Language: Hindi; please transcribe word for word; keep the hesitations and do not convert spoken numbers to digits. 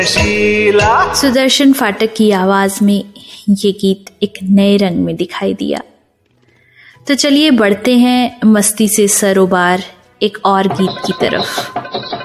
सुदर्शन फाटक की आवाज में ये गीत एक नए रंग में दिखाई दिया। तो चलिए बढ़ते हैं मस्ती से सरोबार एक और गीत की तरफ।